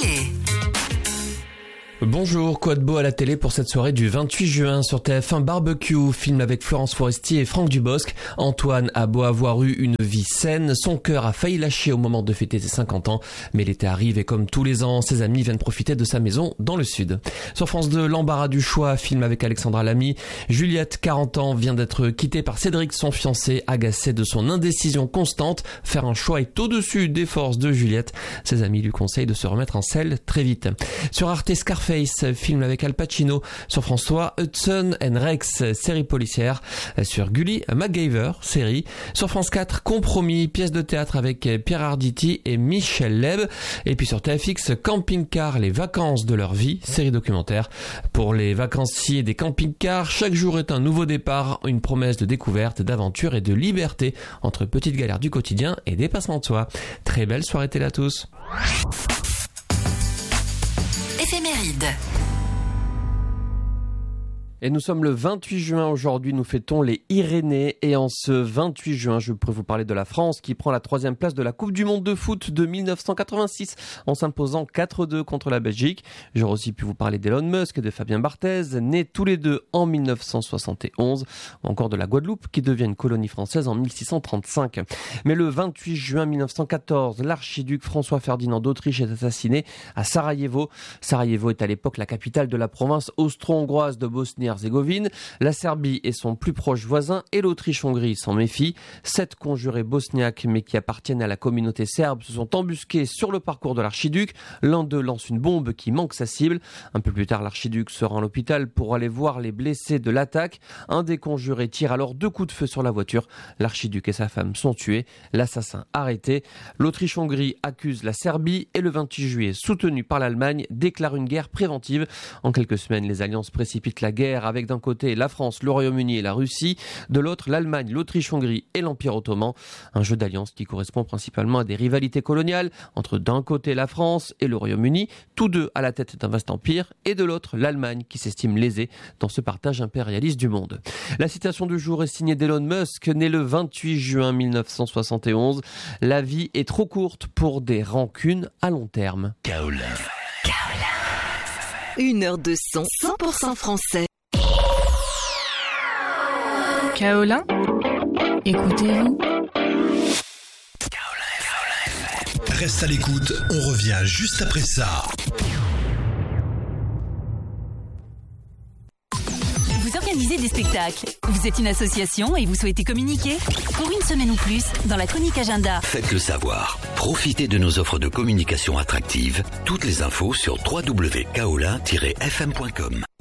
télé. Bonjour, quoi de beau à la télé pour cette soirée du 28 juin sur TF1 Barbecue, film avec Florence Foresti et Franck Dubosc. Antoine a beau avoir eu une vie saine, son cœur a failli lâcher au moment de fêter ses 50 ans, mais l'été arrive et comme tous les ans, ses amis viennent profiter de sa maison dans le sud. Sur France 2, l'embarras du choix, film avec Alexandra Lamy. Juliette, 40 ans, vient d'être quittée par Cédric, son fiancé, agacé de son indécision constante. Faire un choix est au-dessus des forces de Juliette. Ses amis lui conseillent de se remettre en selle très vite. Sur Arte, Scarface, film avec Al Pacino. Sur France 3, Hudson and Rex, série policière. Sur Gulli, MacGyver, série. Sur France 4, Compromis, pièce de théâtre avec Pierre Arditi et Michel Leb. Et puis sur TFX, Camping Car, les vacances de leur vie, série documentaire. Pour les vacanciers des camping-cars, chaque jour est un nouveau départ, une promesse de découverte, d'aventure et de liberté entre petites galères du quotidien et dépassement de soi. Très belle soirée télé à tous. Éphéméride. Et nous sommes le 28 juin aujourd'hui, nous fêtons les Irénées. Et en ce 28 juin, je pourrais vous parler de la France qui prend la 3e place de la Coupe du Monde de foot de 1986 en s'imposant 4-2 contre la Belgique. J'aurais aussi pu vous parler d'Elon Musk et de Fabien Barthez, nés tous les deux en 1971, ou encore de la Guadeloupe qui devient une colonie française en 1635. Mais le 28 juin 1914, l'archiduc François-Ferdinand d'Autriche est assassiné à Sarajevo. Sarajevo est à l'époque la capitale de la province austro-hongroise de Bosnie-Herzégovine. La Serbie est son plus proche voisin et l'Autriche-Hongrie s'en méfie. 7 conjurés bosniaques mais qui appartiennent à la communauté serbe se sont embusqués sur le parcours de l'archiduc. L'un d'eux lance une bombe qui manque sa cible. Un peu plus tard, l'archiduc se rend à l'hôpital pour aller voir les blessés de l'attaque. Un des conjurés tire alors 2 coups de feu sur la voiture. L'archiduc et sa femme sont tués. L'assassin arrêté. L'Autriche-Hongrie accuse la Serbie et le 28 juillet, soutenu par l'Allemagne, déclare une guerre préventive. En quelques semaines, les alliances précipitent la guerre avec d'un côté la France, le Royaume-Uni et la Russie, de l'autre l'Allemagne, l'Autriche-Hongrie et l'Empire ottoman. Un jeu d'alliance qui correspond principalement à des rivalités coloniales entre d'un côté la France et le Royaume-Uni, tous deux à la tête d'un vaste empire, et de l'autre l'Allemagne qui s'estime lésée dans ce partage impérialiste du monde. La citation du jour est signée d'Elon Musk, né le 28 juin 1971. La vie est trop courte pour des rancunes à long terme. Kaolin. 1 heure de son 100% français. Kaolin, écoutez-vous. Reste à l'écoute, on revient juste après ça. Vous organisez des spectacles, vous êtes une association et vous souhaitez communiquer? Pour une semaine ou plus, dans la chronique agenda. Faites-le savoir. Profitez de nos offres de communication attractives. Toutes les infos sur www.kaolin-fm.com.